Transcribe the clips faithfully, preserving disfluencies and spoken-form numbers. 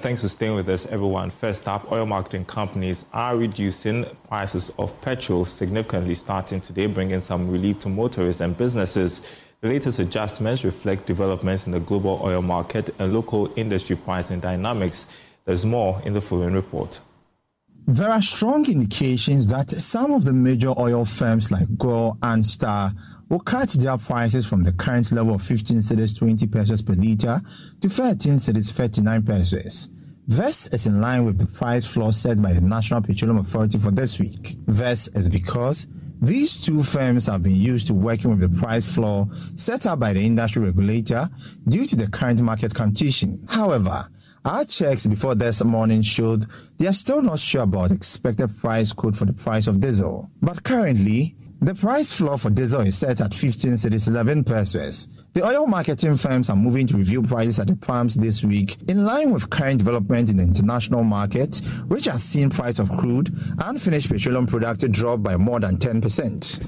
thanks for staying with us, everyone. First up, oil marketing companies are reducing prices of petrol significantly starting today, bringing some relief to motorists and businesses. The latest adjustments reflect developments in the global oil market and local industry pricing dynamics. There's more in the following report. There are strong indications that some of the major oil firms like Gore and Star will cut their prices from the current level of fifteen cedis twenty pesos per litre to thirteen cedis thirty-nine pesos. This is in line with the price floor set by the National Petroleum Authority for this week. This is because these two firms have been used to working with the price floor set up by the industry regulator due to the current market competition. However, our checks before this morning showed they are still not sure about the expected price quote for the price of diesel. But currently, the price floor for diesel is set at fifteen cedis eleven pesos. The oil marketing firms are moving to review prices at the pumps this week in line with current development in the international market, which has seen price of crude and finished petroleum product drop by more than ten percent.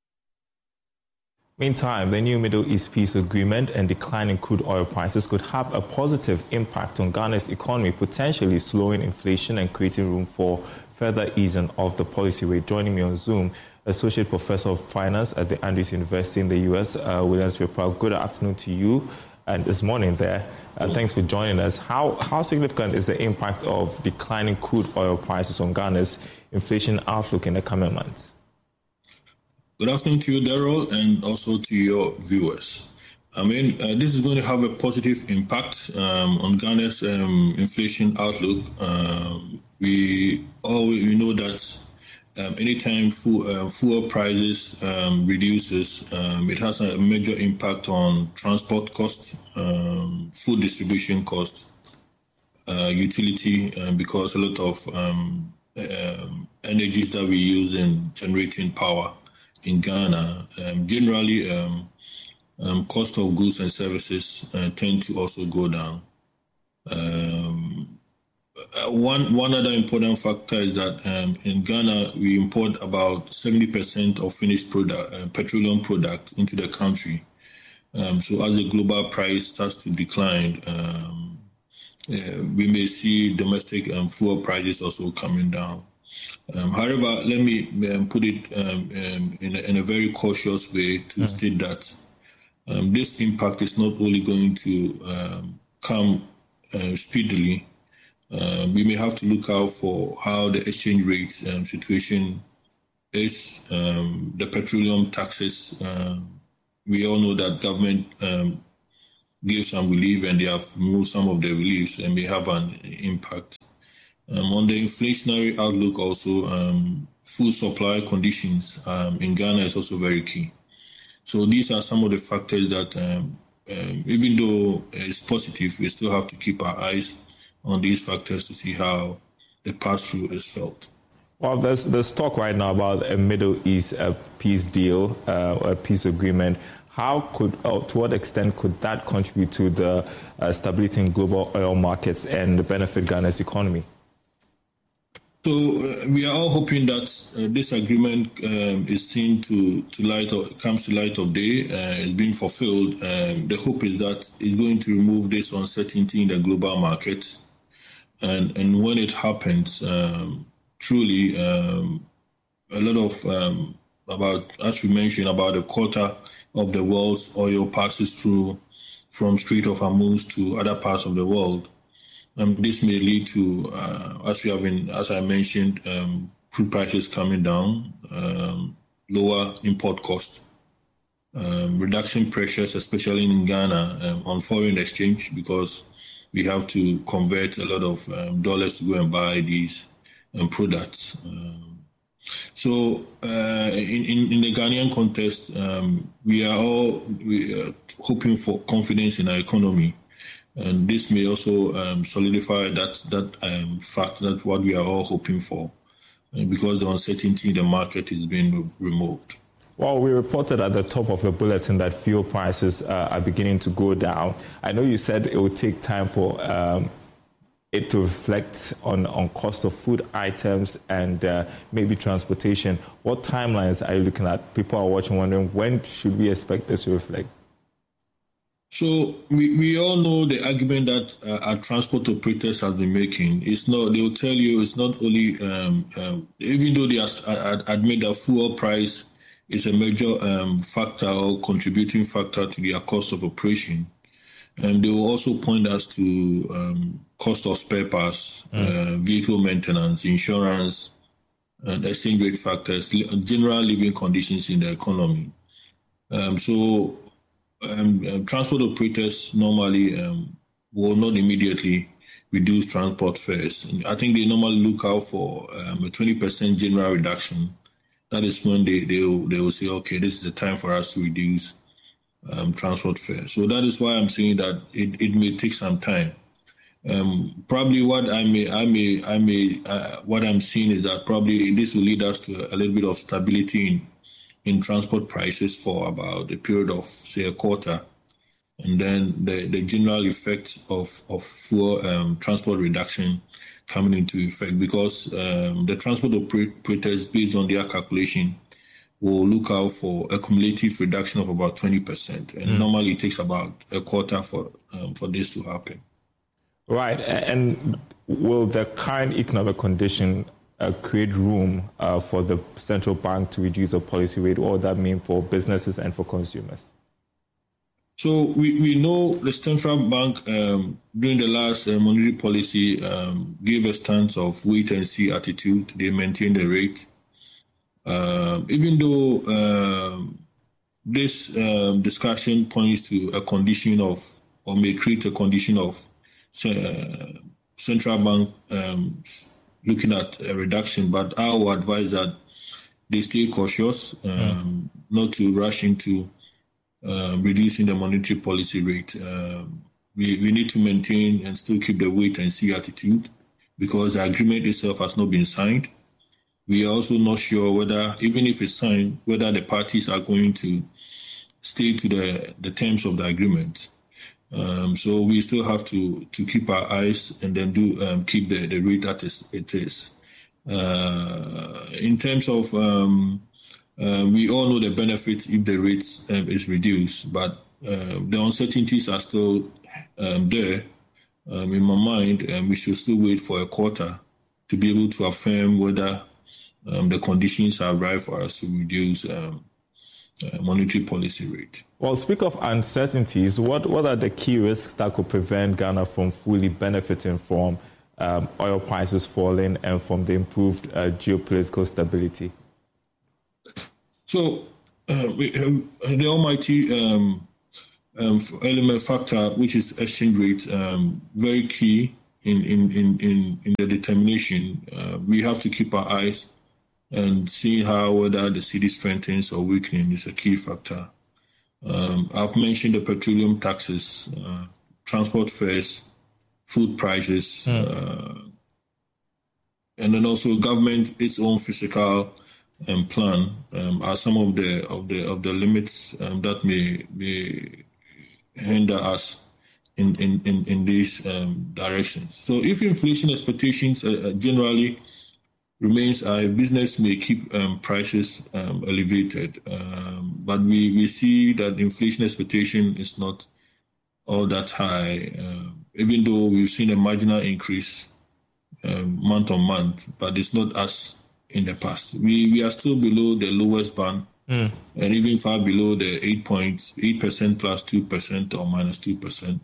Meantime, the new Middle East peace agreement and declining crude oil prices could have a positive impact on Ghana's economy, potentially slowing inflation and creating room for further easing of the policy rate. Joining me on Zoom, Associate Professor of Finance at the Andrews University in the U S, uh, Williams Pepper. Good afternoon to you, and this morning there. Uh, thanks for joining us. How how significant is the impact of declining crude oil prices on Ghana's inflation outlook in the coming months? Good afternoon to you, Daryl, and also to your viewers. I mean, uh, this is going to have a positive impact um, on Ghana's um, inflation outlook. Um, we all we know that um, anytime fuel, uh, fuel prices um, reduces, um, it has a major impact on transport costs, um, food distribution costs, uh, utility, uh, because a lot of um, um, energies that we use in generating power in Ghana, um, generally, um, um, cost of goods and services uh, tend to also go down. Um, one one other important factor is that um, in Ghana we import about seventy percent of finished product, uh, petroleum products into the country. Um, so as the global price starts to decline, um, uh, we may see domestic um, fuel prices also coming down. Um, however, let me um, put it um, um, in, a, in a very cautious way to yeah. state that um, this impact is not only going to um, come uh, speedily. Uh, we may have to look out for how the exchange rate um, situation is, um, the petroleum taxes. Um, we all know that government um, gives some relief and they have removed some of the reliefs and may have an impact. Um, on the inflationary outlook also, um, food supply conditions um, in Ghana is also very key. So these are some of the factors that, um, um, even though it's positive, we still have to keep our eyes on these factors to see how the pass-through is felt. Well, there's, there's talk right now about a Middle East uh, peace deal, uh, a peace agreement. How could, uh, to what extent could that contribute to the uh, stability in global oil markets and benefit Ghana's economy? So uh, we are all hoping that uh, this agreement um, is seen to, to light of, comes to light of day, uh, is being fulfilled. Um, the hope is that it's going to remove this uncertainty in the global market. And, and when it happens, um, truly um, a lot of, um, about, as we mentioned, about a quarter of the world's oil passes through from Strait of Hormuz to other parts of the world. Um, this may lead to, uh, as we have been, as I mentioned, um, crude prices coming down, um, lower import costs, um, reduction pressures, especially in Ghana, um, on foreign exchange, because we have to convert a lot of um, dollars to go and buy these um, products. Um, so, uh, in, in in the Ghanaian context, um, we are all we are hoping for confidence in our economy. And this may also um, solidify that that um, fact that what we are all hoping for, uh, because the uncertainty in the market is being re- removed. Well, we reported at the top of the bulletin that fuel prices uh, are beginning to go down. I know you said it would take time for um, it to reflect on, on cost of food items and uh, maybe transportation. What timelines are you looking at? People are watching wondering, when should we expect this to reflect? So we, we all know the argument that uh, our transport operators have been making. It's not, they will tell you it's not only, um, um, even though they are, admit that fuel price is a major um, factor or contributing factor to their cost of operation. And they will also point us to um, cost of spare parts, mm. uh, vehicle maintenance, insurance, and exchange rate factors, general living conditions in the economy. Um, so um, um, transport operators normally um, will not immediately reduce transport fares. And I think they normally look out for um, a twenty percent general reduction. That is when they, they, will, they will say, okay, this is the time for us to reduce um, transport fares. So that is why I'm saying that it, it may take some time. Um, probably what I may, I may, I may, uh, what I'm seeing is that probably this will lead us to a little bit of stability in, in transport prices for about a period of, say, a quarter. And then the, the general effect of, of fuel um, transport reduction coming into effect, because um, the transport operators, based on their calculation, will look out for a cumulative reduction of about twenty percent. And mm. normally it takes about a quarter for um, for this to happen. Right. And will the current economic condition uh, create room uh, for the central bank to reduce the policy rate? What would that mean for businesses and for consumers? So we, we know the central bank um, during the last uh, monetary policy um, gave a stance of wait and see attitude. They maintained the rate. Uh, even though um, this um, discussion points to a condition of, or may create a condition of uh, central bank um, looking at a reduction, but I would advise that they stay cautious, um, mm. not to rush into uh, reducing the monetary policy rate. Um, we, we need to maintain and still keep the wait and see attitude, because the agreement itself has not been signed. We are also not sure whether, even if it's signed, whether the parties are going to stay to the, the terms of the agreement. Um, so we still have to, to keep our eyes and then do um, keep the, the rate that is, it is. Uh, in terms of, um, uh, we all know the benefits if the rate um, is reduced, but uh, the uncertainties are still um, there. Um, in my mind, um, we should still wait for a quarter to be able to affirm whether Um, the conditions are right for us to reduce um, uh, monetary policy rate. Well, speak of uncertainties, what, what are the key risks that could prevent Ghana from fully benefiting from um, oil prices falling and from the improved uh, geopolitical stability? So uh, we have the almighty um, um, element factor, which is exchange rate, um, very key in, in, in, in, in the determination. Uh, we have to keep our eyes and see how whether the city strengthens or weakening is a key factor. Um, I've mentioned the petroleum taxes, uh, transport fares, food prices, mm. uh, and then also government its own fiscal um, plan um, are some of the of the of the limits um, that may may hinder us in in in, in these um, directions. So if inflation expectations uh, generally remains high, business may keep um, prices um, elevated. Um, but we, we see that inflation expectation is not all that high, uh, even though we've seen a marginal increase um, month on month, but it's not as in the past. We we are still below the lowest band, mm. and even far below the eight point eight percent plus two percent or minus two percent.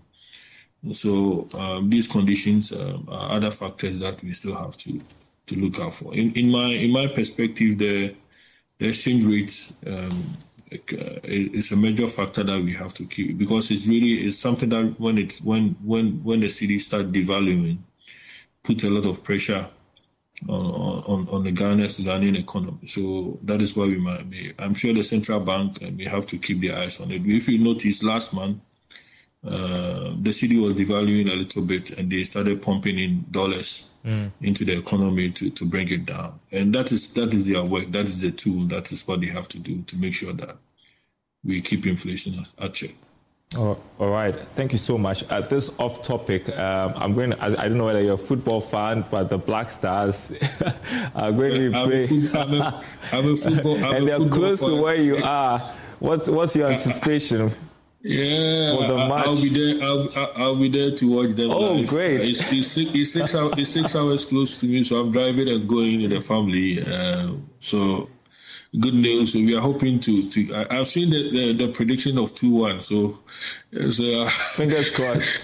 So um, these conditions um, are other factors that we still have to to look out for. In, in my in my perspective, the the exchange rates um, uh, is a major factor that we have to keep, because it's really it's something that when it's when when when the city start devaluing, put a lot of pressure on on, on the Ghana's Ghanaian economy. So that is why we might be. I'm sure the central bank may have to keep their eyes on it. If you notice, last month uh, the city was devaluing a little bit, and they started pumping in dollars mm. into the economy to, to bring it down. And that is that is their work. That is the tool. That is what they have to do to make sure that we keep inflation at check. Oh, all right. Thank you so much. At this off topic, um, I'm going to, I, I don't know whether you're a football fan, but the Black Stars are going to be playing. I'm a, I'm a football I'm and a they're football close fan. to where you are. What's, what's your anticipation? Yeah, for the I, match. I'll be there. I'll, I'll be there to watch them. Oh, live. great! It's, it's, six, it's, six hours, it's six hours close to me, so I'm driving and going with the family. Uh, so, good news. We are hoping to. to I, I've seen the, the, the prediction of two one. So, so uh, fingers crossed.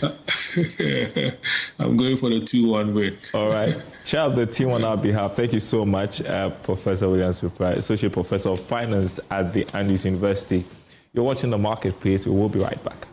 I'm going for the two one win. All right. Shout out the team on our behalf. Thank you so much, uh, Professor Williams, Associate Professor of Finance at the Andrews University. You're watching The Marketplace. We will be right back.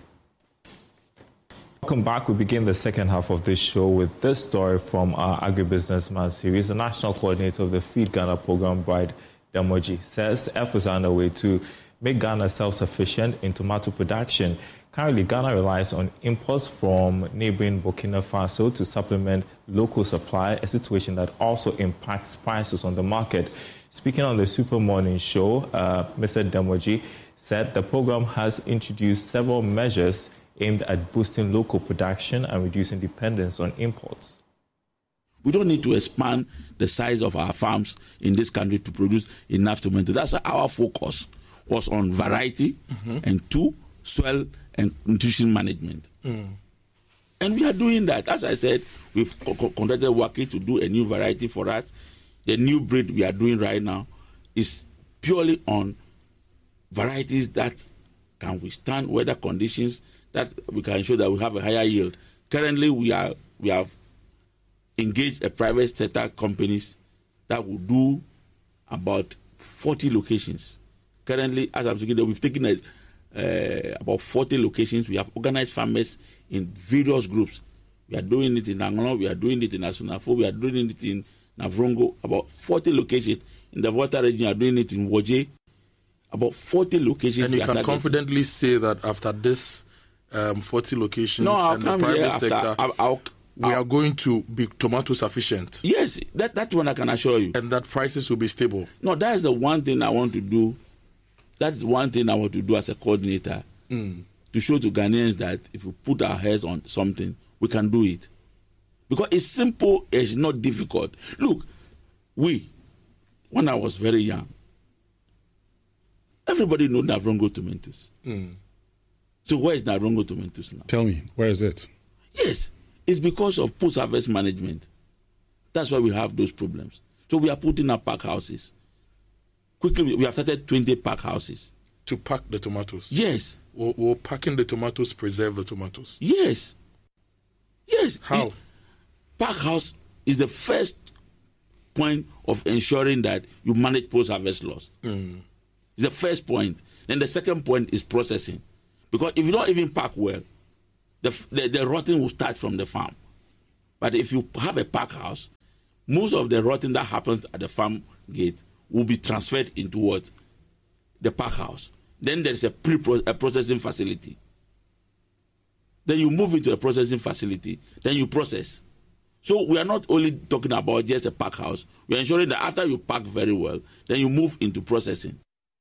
Welcome back. We begin the second half of this show with this story from our Agribusinessman series. The national coordinator of the Feed Ghana program, Bride Damoji, says efforts are underway to make Ghana self-sufficient in tomato production. Currently, Ghana relies on imports from neighboring Burkina Faso to supplement local supply, a situation that also impacts prices on the market. Speaking on the Super Morning Show, uh, Mister Damoji said the program has introduced several measures aimed at boosting local production and reducing dependence on imports. We don't need to expand the size of our farms in this country to produce enough tomatoes. That's our focus was on variety mm-hmm. and two, soil and nutrition management. Mm. And we are doing that. As I said, we've co- conducted work to do a new variety for us. The new breed we are doing right now is purely on varieties that can withstand weather conditions, that we can ensure that we have a higher yield. Currently, we are we have engaged a private sector companies that will do about forty locations. Currently, as I'm speaking, we've taken a, uh, about forty locations. We have organized farmers in various groups. We are doing it in Angola, we are doing it in Asunafo, we are doing it in Navrongo, about forty locations. In the Volta region, we are doing it in Woje. About forty locations. And you can confidently say that after this um, forty locations no, and the private sector, I'll, I'll, we I'll, are going to be tomato sufficient. Yes, that, that one I can assure you. And that prices will be stable. No, that is the one thing I want to do. That's one thing I want to do as a coordinator. Mm. To show to Ghanaians that if we put our heads on something, we can do it. Because it's simple, it's not difficult. Look, we, when I was very young, everybody knows Navrongo tomatoes. Mm. So where is Navrongo tomatoes now? Tell me, where is it? Yes, it's because of post-harvest management. That's why we have those problems. So we are putting up pack houses. Quickly, we have started twenty pack houses. To pack the tomatoes? Yes. Or, or packing the tomatoes preserve the tomatoes? Yes. Yes. How? It, pack house is the first point of ensuring that you manage post-harvest loss. Mm. It's the first point. Then the second point is processing. Because if you don't even pack well, the, the, the rotting will start from the farm. But if you have a pack house, most of the rotting that happens at the farm gate will be transferred into what? The pack house. Then there's a pre-processing facility. Then you move into a processing facility. Then you process. So we are not only talking about just a pack house. We are ensuring that after you pack very well, then you move into processing.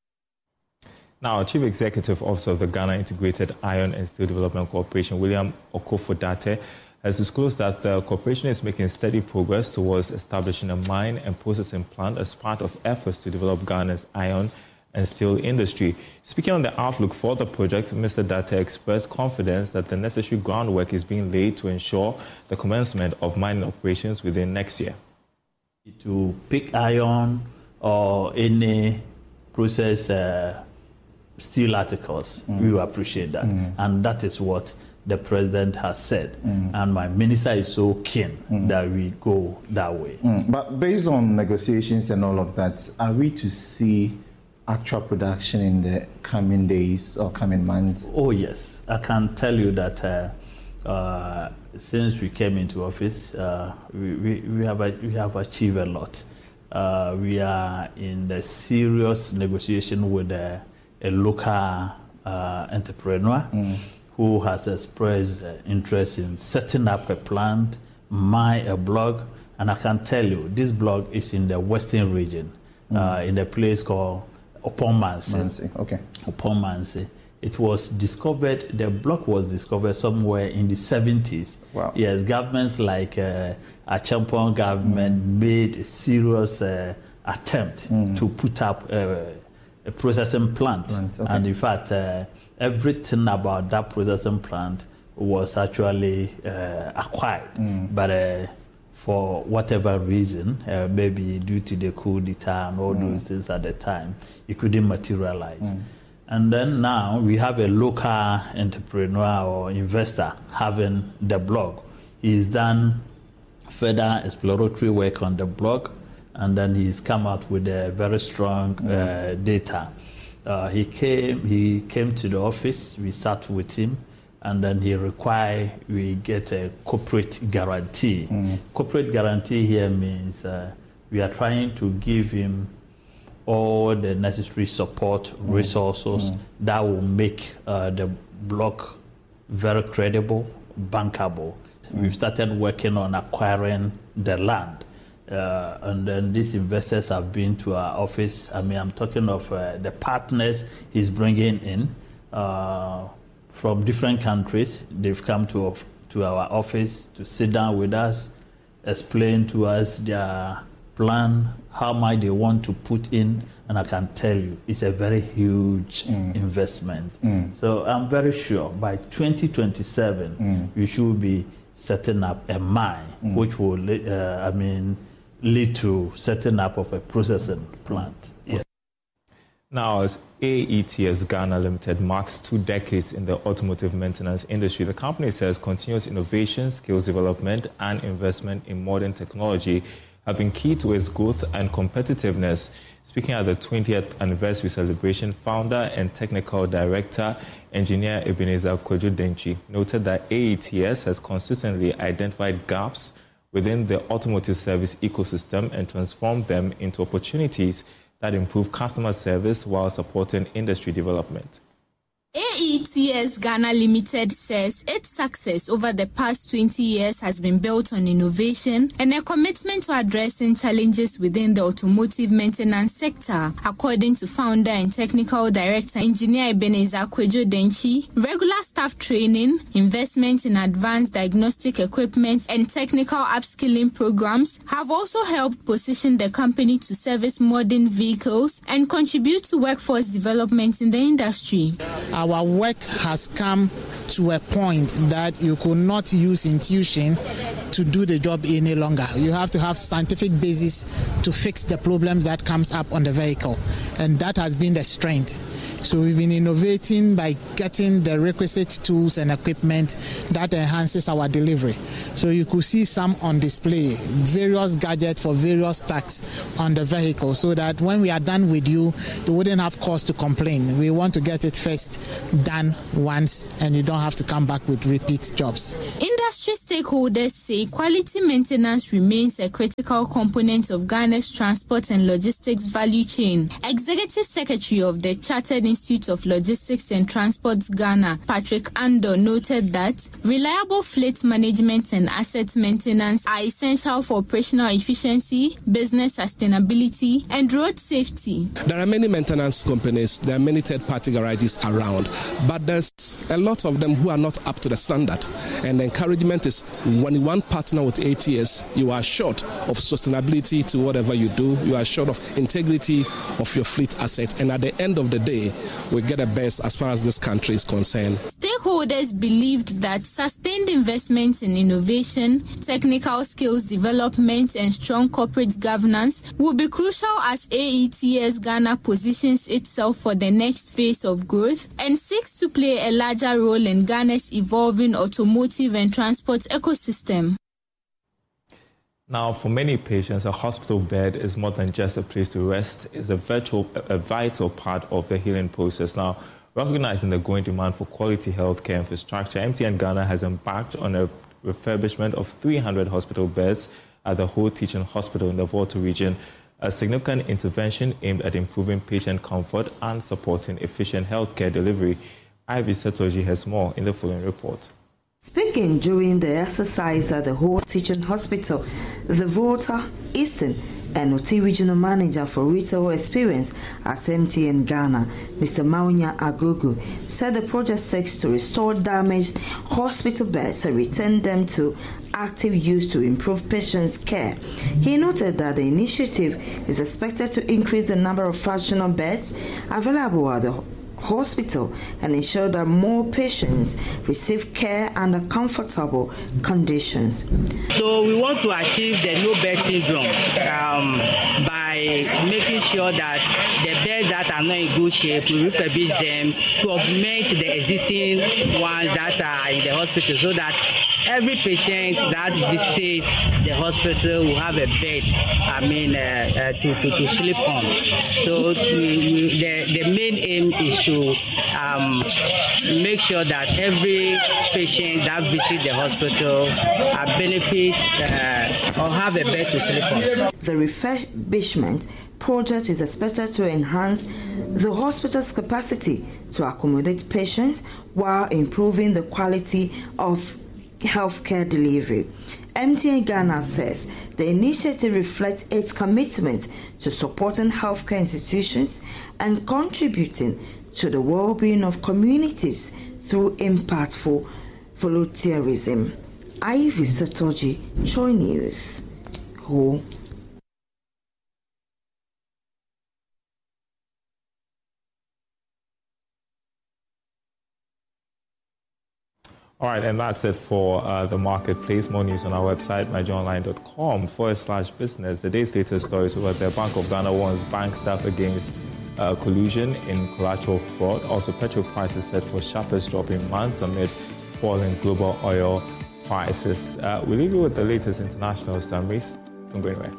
Now, Chief Executive Officer of the Ghana Integrated Iron and Steel Development Corporation, William Okofo-Datteh, has disclosed that the corporation is making steady progress towards establishing a mine and processing plant as part of efforts to develop Ghana's iron and steel industry. Speaking on the outlook for the project, Mister Datteh expressed confidence that the necessary groundwork is being laid to ensure the commencement of mining operations within next year. To pick iron or any process uh, steel articles, mm. we will appreciate that. Mm. And that is what the president has said. Mm. And my minister is so keen mm. that we go that way. Mm. But based on negotiations and all of that, are we to see actual production in the coming days or coming months? Oh, yes. I can tell you that uh, uh, since we came into office, uh, we, we, we, have, a, we have achieved a lot. Uh, we are in the serious negotiation with a, a local uh, entrepreneur mm. who has expressed uh, interest in setting up a plant, mine a block, and I can tell you this block is in the western region, mm. uh, in a place called Opomansi. Okay. Opomansi. It was discovered, the block was discovered somewhere in the seventies. Wow. Yes, governments like uh, Achampong government mm. made a serious uh, attempt mm. to put up uh, a processing plant. plant. Okay. And in fact, uh, everything about that processing plant was actually uh, acquired, mm. but uh, for whatever reason, uh, maybe due to the coup d'etat and all mm. those things at the time, it couldn't materialize. Mm. And then now we have a local entrepreneur or investor having the block. He's done further exploratory work on the block, and then he's come out with a very strong mm. uh, data. Uh, he came. He came to the office. We sat with him, and then he required we get a corporate guarantee. Mm. Corporate guarantee here means uh, we are trying to give him all the necessary support mm. resources mm. that will make uh, the block very credible, bankable. Mm. We've started working on acquiring the land. Uh, and then these investors have been to our office. I mean, I'm talking of uh, the partners he's bringing in uh, from different countries. They've come to, to our office to sit down with us, explain to us their plan, how much they want to put in, and I can tell you, it's a very huge mm. investment. Mm. So I'm very sure by twenty twenty-seven, mm. we should be setting up a mine, mm. which will, uh, I mean, lead to setting up of a processing plant. Yes. Now, as A E T S Ghana Limited marks two decades in the automotive maintenance industry, the company says continuous innovation, skills development, and investment in modern technology have been key to its growth and competitiveness. Speaking at the twentieth anniversary celebration, founder and technical director, engineer Ebenezer Kwadwo Denchi, noted that A E T S has consistently identified gaps within the automotive service ecosystem and transformed them into opportunities that improve customer service while supporting industry development. A E T S Ghana Limited says its success over the past twenty years has been built on innovation and a commitment to addressing challenges within the automotive maintenance sector. According to founder and technical director, engineer Ebenezer Kwadwo Denchi, regular staff training, investment in advanced diagnostic equipment, and technical upskilling programs have also helped position the company to service modern vehicles and contribute to workforce development in the industry. Our work has come to a point that you could not use intuition to do the job any longer. You have to have scientific basis to fix the problems that comes up on the vehicle, and that has been the strength. So we've been innovating by getting the requisite tools and equipment that enhances our delivery. So you could see some on display, various gadgets for various tasks on the vehicle, so that when we are done with you, you wouldn't have cause to complain. We want to get it first done once, and you don't have to come back with repeat jobs. Industry stakeholders say quality maintenance remains a critical component of Ghana's transport and logistics value chain. Executive Secretary of the Chartered Institute of Logistics and Transport Ghana, Patrick Ando, noted that reliable fleet management and asset maintenance are essential for operational efficiency, business sustainability, and road safety. There are many maintenance companies, there are many third-party garages around, but there's a lot of them who are not up to the standard. And the encouragement is when you want partner with A T S, you are short of sustainability to whatever you do, you are short of integrity of your fleet asset, and at the end of the day, we get the best as far as this country is concerned. Stakeholders believed that sustained investments in innovation, technical skills development, and strong corporate governance will be crucial as A E T S Ghana positions itself for the next phase of growth and seeks to play a larger role in Ghana's evolving automotive and transport ecosystem. Now, for many patients, a hospital bed is more than just a place to rest. It's a, virtual, a vital part of the healing process. Now, recognizing the growing demand for quality healthcare infrastructure, M T N Ghana has embarked on a refurbishment of three hundred hospital beds at the Ho Teaching Hospital in the Volta region, a significant intervention aimed at improving patient comfort and supporting efficient healthcare delivery. Ivy Setoji has more in the following report. Speaking during the exercise at the Ho Teaching Hospital, the Volta, Eastern and Oti Regional Manager for Retail Experience at M T N Ghana, Mister Maunya Agogo, said the project seeks to restore damaged hospital beds and return them to active use to improve patients' care. He noted that the initiative is expected to increase the number of functional beds available at the Hospital and ensure that more patients receive care under comfortable conditions. So we want to achieve the no bed syndrome um, by making sure that the beds that are not in good shape, we refurbish them to augment the existing ones that are in the hospital, so that every patient that visits the hospital will have a bed, I mean, uh, uh, to, to, to sleep on. So we, we, the, the main aim is to um, make sure that every patient that visits the hospital uh, benefits uh, or have a bed to sleep on. The refurbishment project is expected to enhance the hospital's capacity to accommodate patients while improving the quality of healthcare delivery. M T N Ghana says the initiative reflects its commitment to supporting healthcare institutions and contributing to the well-being of communities through impactful volunteerism. Ivy Satoji, Joy News. Who? All right, and that's it for uh, the marketplace. More news on our website, my joy online dot com forward slash business. The day's latest stories over there. Bank of Ghana warns bank staff against uh, collusion in collateral fraud. Also, petrol prices set for sharpest drop in months amid falling global oil prices. Uh, we'll leave you with the latest international summaries. Don't go anywhere.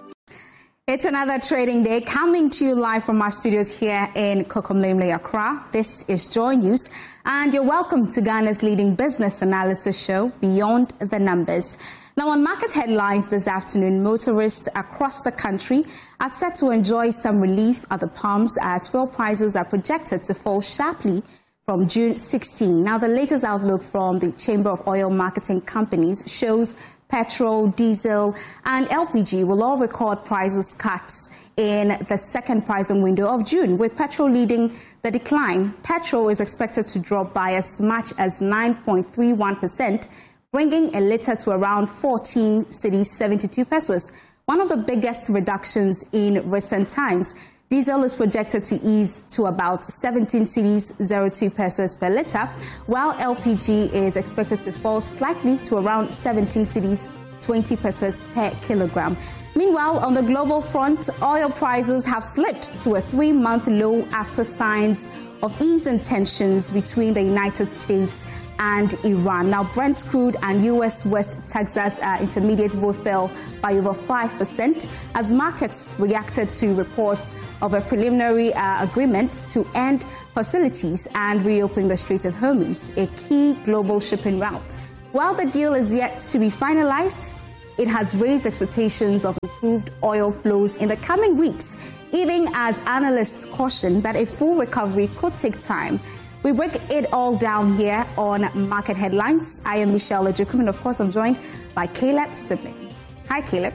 It's another trading day coming to you live from our studios here in Kokomlemle, Accra. This is Joy News, and you're welcome to Ghana's leading business analysis show, Beyond the Numbers. Now, on market headlines this afternoon, motorists across the country are set to enjoy some relief at the pumps as fuel prices are projected to fall sharply from June sixteenth. Now, the latest outlook from the Chamber of Oil Marketing Companies shows petrol, diesel, and L P G will all record prices cuts in the second pricing window of June, with petrol leading the decline. Petrol is expected to drop by as much as nine point three one percent, bringing a litre to around fourteen cedis seventy-two pesos, one of the biggest reductions in recent times. Diesel is projected to ease to about seventeen cedis zero two pesos per litre, while L P G is expected to fall slightly to around seventeen cedis twenty pesos per kilogram. Meanwhile, on the global front, oil prices have slipped to a three-month low after signs of ease in tensions between the United States and Iran. Now, Brent crude and U S West Texas uh, Intermediate both fell by over five percent as markets reacted to reports of a preliminary uh, agreement to end hostilities and reopen the Strait of Hormuz, a key global shipping route. While the deal is yet to be finalized, it has raised expectations of improved oil flows in the coming weeks, even as analysts caution that a full recovery could take time. We break it all down here on Market Headlines. I am Michelle Ejukum, and of course I'm joined by Caleb Sibling. Hi, Caleb.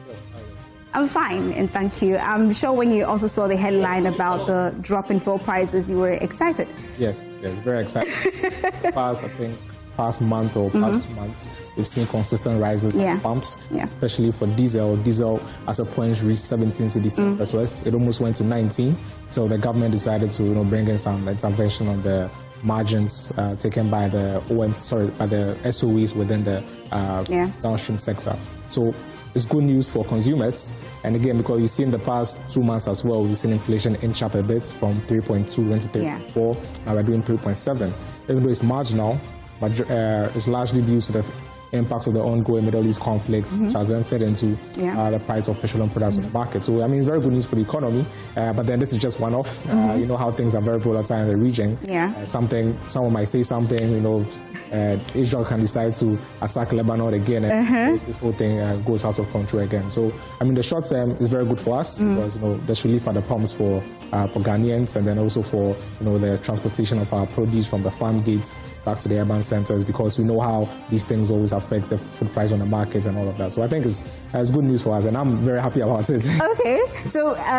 I'm fine, and thank you. I'm sure when you also saw the headline about the drop in fuel prices, you were excited. Yes, yes, very excited. past, I think, past month or past mm-hmm. two months, we've seen consistent rises yeah. in pumps, yeah. especially for diesel. Diesel at a point reached seventeen cedis mm. pesos. It almost went to nineteen. So the government decided to, you know, bring in some intervention on the margins uh, taken by the O M, sorry, by the S O Es within the uh, yeah. downstream sector. So it's good news for consumers. And again, because you've seen the past two months as well, we've seen inflation inch up a bit from three point two went to three point four. Yeah. Now we're doing three point seven. Even though it's marginal, but uh, it's largely due to the impact of the ongoing Middle East conflicts, mm-hmm. which has then fed into yeah. uh, the price of petroleum products mm-hmm. on the market. So, I mean, it's very good news for the economy, uh, but then this is just one-off. Mm-hmm. Uh, you know how things are very volatile in the region. Yeah. Uh, something, someone might say something, you know, uh, Israel can decide to attack Lebanon again, and uh-huh. this whole thing uh, goes out of control again. So, I mean, the short term is very good for us mm-hmm. because, you know, there's relief at the pumps for, uh, for Ghanaians, and then also for, you know, the transportation of our produce from the farm gates back to the urban centers, because we know how these things always affect the food price on the markets and all of that. So I think it's, it's good news for us, and I'm very happy about it. Okay, so uh